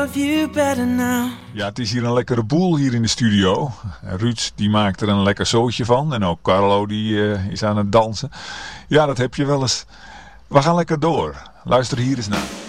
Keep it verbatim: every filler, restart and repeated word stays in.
love you better now. Ja, het is hier een lekkere boel hier in de studio. Ruud die maakt er een lekker zootje van. En ook Carlo die uh, is aan het dansen. Ja, dat heb je wel eens. We gaan lekker door. Luister hier eens naar.